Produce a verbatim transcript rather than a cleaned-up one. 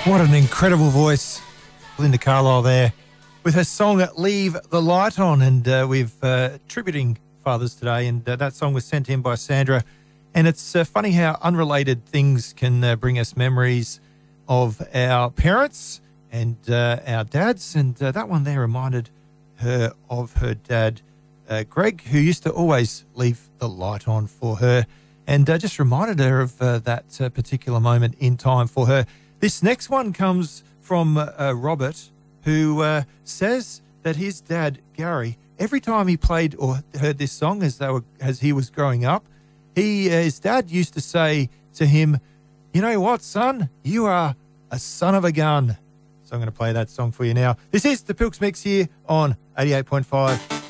What an incredible voice. Linda Carlisle there with her song Leave the Light On. And uh, we've uh, tributing fathers today. And uh, that song was sent in by Sandra. And it's uh, funny how unrelated things can uh, bring us memories of our parents and uh, our dads. And uh, that one there reminded her of her dad, uh, Greg, who used to always leave the light on for her. And uh, just reminded her of uh, that uh, particular moment in time for her. This next one comes from uh, Robert, who uh, says that his dad, Gary, every time he played or heard this song as they were, as he was growing up, he uh, his dad used to say to him, "You know what, son? You are a son of a gun." So I'm going to play that song for you now. This is the Pilks Mix here on eighty-eight point five.